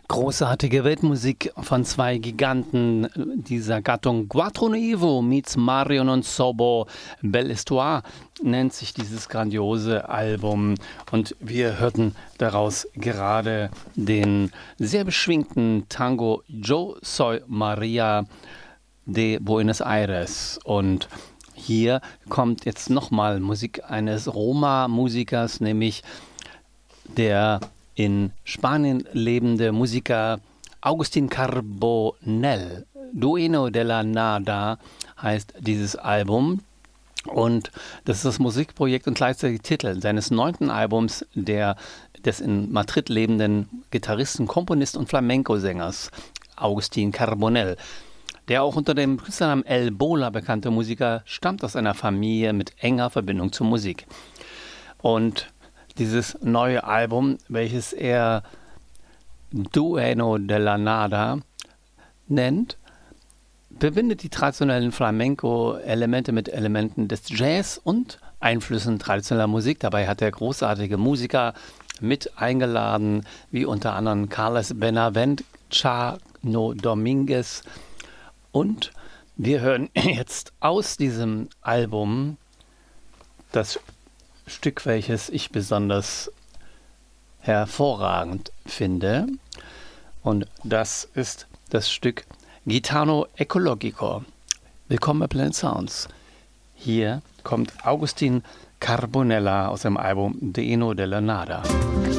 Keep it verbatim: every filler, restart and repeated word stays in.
Großartige Weltmusik von zwei Giganten dieser Gattung. Quattro Nuevo meets Mario non Sobo. Belle Histoire nennt sich dieses grandiose Album. Und wir hörten daraus gerade den sehr beschwingten Tango Yo Soy Maria de Buenos Aires. Und hier kommt jetzt nochmal Musik eines Roma-Musikers, nämlich der in Spanien lebende Musiker Agustín Carbonell. Dueño de la Nada heißt dieses Album. Und das ist das Musikprojekt und gleichzeitig Titel seines neunten Albums der, des in Madrid lebenden Gitarristen, Komponisten und Flamenco-Sängers Agustín Carbonell. Der auch unter dem Künstlernamen El Bola bekannte Musiker stammt aus einer Familie mit enger Verbindung zur Musik. Und dieses neue Album, welches er Dueño de la Nada nennt, verbindet die traditionellen Flamenco-Elemente mit Elementen des Jazz und Einflüssen traditioneller Musik. Dabei hat er großartige Musiker mit eingeladen, wie unter anderem Carlos Benavent, Chano Dominguez. Und wir hören jetzt aus diesem Album das Stück, welches ich besonders hervorragend finde. Und das ist das Stück Gitano Ecologico. Willkommen bei Planet Sounds. Hier kommt Agustín Carbonell aus dem Album Dueño de la Nada.